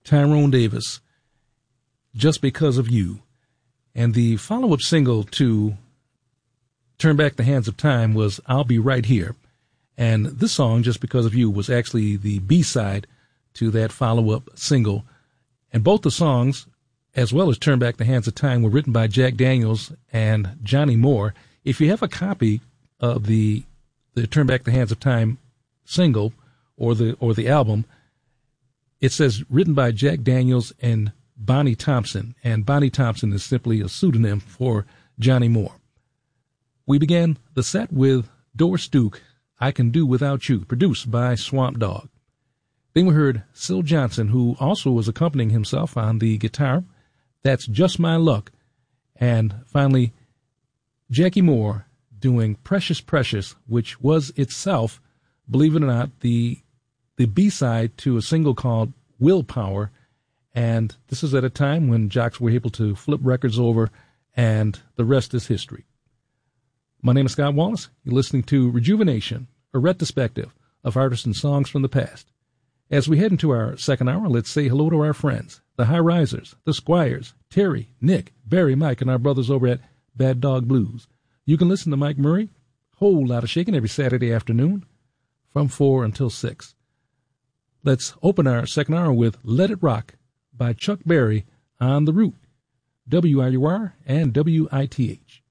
Tyrone Davis, Just Because of You. And the follow-up single to Turn Back the Hands of Time was I'll Be Right Here. And this song, Just Because of You, was actually the B-side to that follow-up single. And both the songs, as well as Turn Back the Hands of Time, were written by Jack Daniels and Johnny Moore. If you have a copy of the Turn Back the Hands of Time single or the album, it says written by Jack Daniels and Bonnie Thompson, and Bonnie Thompson is simply a pseudonym for Johnny Moore. We began the set with Doris Duke, I Can Do Without You, produced by Swamp Dogg. Then we heard Syl Johnson, who also was accompanying himself on the guitar, That's Just My Luck. And finally, Jackie Moore doing Precious Precious, which was itself, believe it or not, the B-side to a single called Willpower. And this is at a time when jocks were able to flip records over, and the rest is history. My name is Scott Wallace. You're listening to Rejuvenation, a retrospective of artists and songs from the past. As we head into our second hour, let's say hello to our friends, the High Risers, the Squires, Terry, Nick, Barry, Mike, and our brothers over at Bad Dog Blues. You can listen to Mike Murray, Whole Lotta Shakin', every Saturday afternoon from 4 until 6. Let's open our second hour with Let It Rock by Chuck Berry on The Root, WIUR and WITH.